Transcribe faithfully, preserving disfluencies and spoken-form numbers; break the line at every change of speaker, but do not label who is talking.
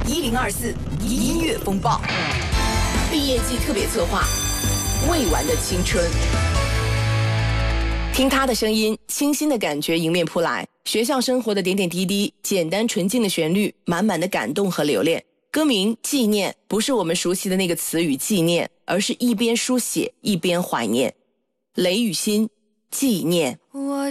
一零二四音乐风暴毕业季特别策划，未完的青春。听他的声音，清新的感觉迎面扑来，学校生活的点点滴滴，简单纯净的旋律，满满的感动和留恋。歌名《纪念》不是我们熟悉的那个词语纪念，而是一边书写一边怀念。雷雨欣，纪念。
我